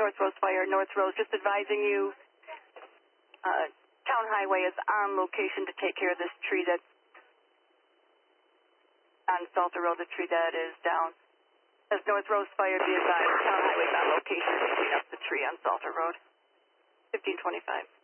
North Rose Fire, North Rose, just advising you, Town Highway is on location to take care of this tree that's on Salter Road, the tree that is down. As North Rose Fire, be advised, Town Highway is on location to clean up the tree on Salter Road. 1525.